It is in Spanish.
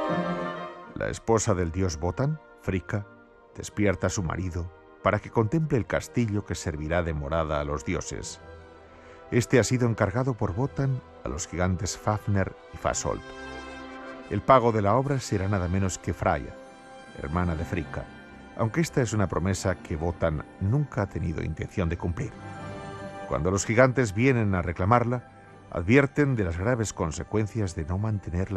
La esposa del dios Wotan, Frigga, despierta a su marido para que contemple el castillo que servirá de morada a los dioses. Este ha sido encargado por Wotan a los gigantes Fafner y Fasolt. El pago de la obra será nada menos que Freya, hermana de Frigga, aunque esta es una promesa que Wotan nunca ha tenido intención de cumplir. Cuando los gigantes vienen a reclamarla, advierten de las graves consecuencias de no mantener la